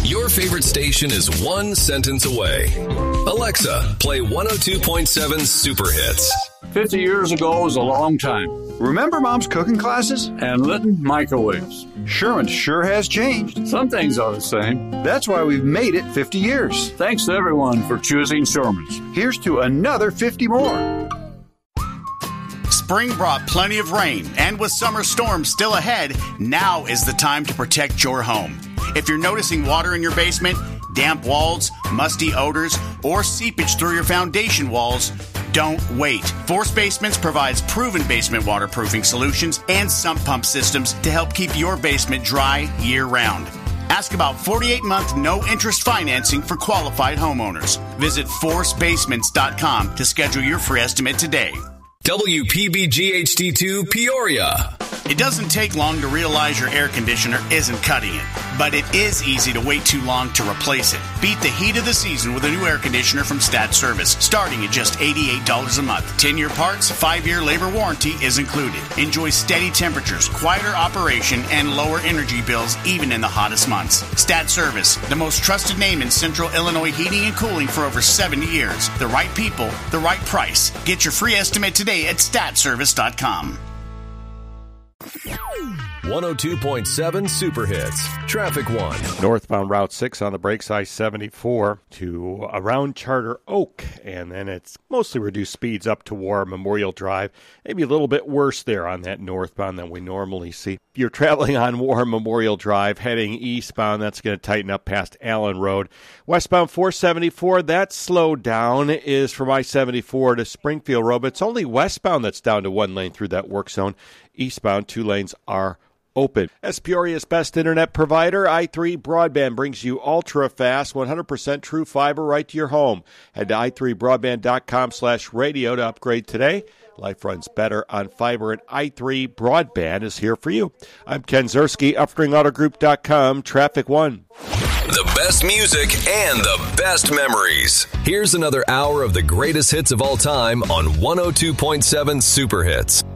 Your favorite station is one sentence away. Alexa, play 102.7 Super Hits. 50 years ago was a long time. Remember Mom's cooking classes? And Litton microwaves. Sherman sure has changed. Some things are the same. That's why we've made it 50 years. Thanks to everyone for choosing Sherman's. Here's to another 50 more. Spring brought plenty of rain, and with summer storms still ahead, now is the time to protect your home. If you're noticing water in your basement, damp walls, musty odors, or seepage through your foundation walls, don't wait. Force Basements provides proven basement waterproofing solutions and sump pump systems to help keep your basement dry year-round. Ask about 48-month no-interest financing for qualified homeowners. Visit forcebasements.com to schedule your free estimate today. WPBG-HD2 Peoria. It doesn't take long to realize your air conditioner isn't cutting it, but it is easy to wait too long to replace it. Beat the heat of the season with a new air conditioner from Stat Service, starting at just $88 a month. 10-year parts, 5-year labor warranty is included. Enjoy steady temperatures, quieter operation, and lower energy bills even in the hottest months. Stat Service, the most trusted name in Central Illinois heating and cooling for over 70 years. The right people, the right price. Get your free estimate today at statservice.com. 102.7 Super Hits. Traffic 1. Northbound Route 6 on the brakes, I-74 to around Charter Oak, and then it's mostly reduced speeds up to War Memorial Drive. Maybe a little bit worse there on that northbound than we normally see. If you're traveling on War Memorial Drive, heading eastbound, that's going to tighten up past Allen Road. Westbound 474, that slowed down is from I-74 to Springfield Road, but it's only westbound that's down to one lane through that work zone. Eastbound, 2 lanes are open. As Peoria's best internet provider, i3 Broadband brings you ultra-fast, 100% true fiber right to your home. Head to i3broadband.com/radio to upgrade today. Life runs better on fiber, and i3 Broadband is here for you. I'm Ken Zerski, UpspringAutoGroup.com, Traffic 1. The best music and the best memories. Here's another hour of the greatest hits of all time on 102.7 Super Hits.